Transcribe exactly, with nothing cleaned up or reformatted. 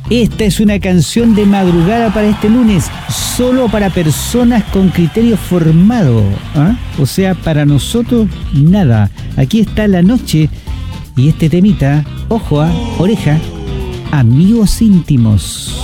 Esta es una canción de madrugada para este lunes, solo para personas con criterio formado, ¿ah? O sea, para nosotros, nada. Aquí está La Noche y este temita, ojo, a oreja, Amigos Íntimos.